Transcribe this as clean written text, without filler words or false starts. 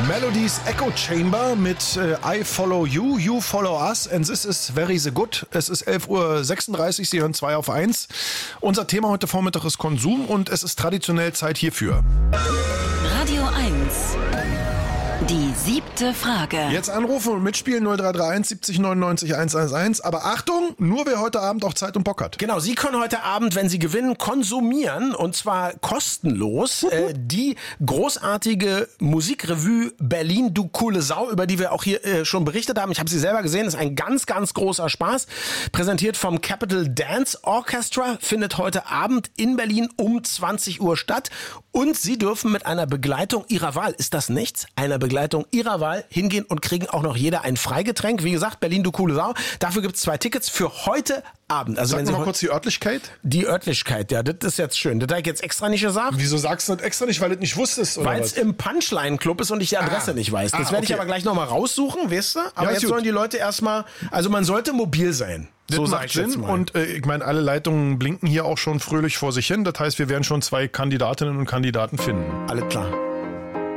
Melodies Echo Chamber mit I Follow You, You Follow Us and This is Very the Good. Es ist 11.36 Uhr, Sie hören 2 auf 1. Unser Thema heute Vormittag ist Konsum und es ist traditionell Zeit hierfür. Radio 1. Die 7. Frage. Jetzt anrufen und mitspielen 0331 70 99 111. Aber Achtung, nur wer heute Abend auch Zeit und Bock hat. Genau, Sie können heute Abend, wenn Sie gewinnen, konsumieren und zwar kostenlos die großartige Musikrevue Berlin, du coole Sau, über die wir auch hier schon berichtet haben. Ich habe sie selber gesehen, ist ein ganz, ganz großer Spaß. Präsentiert vom Capital Dance Orchestra, findet heute Abend in Berlin um 20 Uhr statt. Und Sie dürfen mit einer Begleitung Ihrer Wahl, ist das nichts? Einer Begleitung Ihrer Wahl hingehen und kriegen auch noch jeder ein Freigetränk. Wie gesagt, Berlin, du coole Sau. Dafür gibt es 2 Tickets für heute Abend. Also Sag wenn Sie mal kurz die Örtlichkeit. Die Örtlichkeit, ja, das ist jetzt schön. Das habe ich jetzt extra nicht gesagt. Wieso sagst du das extra nicht, weil du das nicht wusstest? Weil es im Punchline-Club ist und ich die Adresse nicht weiß. Das werde ich aber gleich nochmal raussuchen, weißt du? Aber jetzt sollen die Leute erstmal, also man sollte mobil sein. So macht Sinn. Und ich meine, alle Leitungen blinken hier auch schon fröhlich vor sich hin. Das heißt, wir werden schon 2 Kandidatinnen und Kandidaten finden. Alles klar.